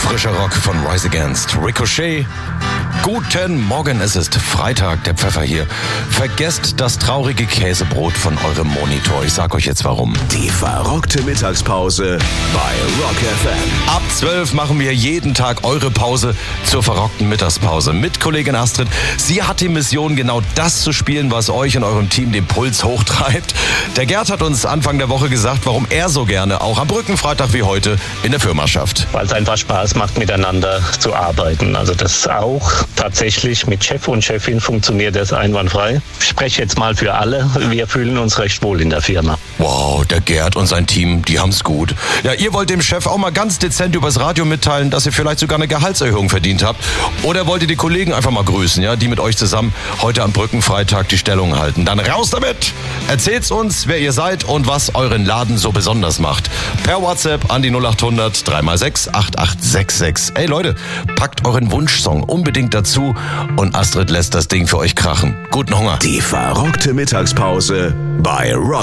Frischer Rock von Rise Against, Ricochet. Guten Morgen, es ist Freitag, der Pfeffer hier. Vergesst das traurige Käsebrot von eurem Monitor. Ich sag euch jetzt warum. Die verrockte Mittagspause bei Rock FM. Ab 12 machen wir jeden Tag eure Pause zur verrockten Mittagspause mit Kollegin Astrid. Sie hat die Mission, genau das zu spielen, was euch und eurem Team den Puls hochtreibt. Der Gerd hat uns Anfang der Woche gesagt, warum er so gerne auch am Brückenfreitag wie heute in der Firma schafft. Weil es einfach Spaß macht, miteinander zu arbeiten. Also das auch tatsächlich mit Chef und Chefin funktioniert das einwandfrei. Ich spreche jetzt mal für alle. Wir fühlen uns recht wohl in der Firma. Wow, der Gerd und sein Team, die haben's gut. Ja, ihr wollt dem Chef auch mal ganz dezent übers Radio mitteilen, dass ihr vielleicht sogar eine Gehaltserhöhung verdient habt. Oder wollt ihr die Kollegen einfach mal grüßen, ja, die mit euch zusammen heute am Brückenfreitag die Stellung halten. Dann raus damit! Erzählt's uns, wer ihr seid und was euren Laden so besonders macht. Per WhatsApp an die 0800 3x6 8866. Ey Leute, packt euren Wunschsong unbedingt dazu und Astrid lässt das Ding für euch krachen. Guten Hunger. Die verrockte Mittagspause bei Rock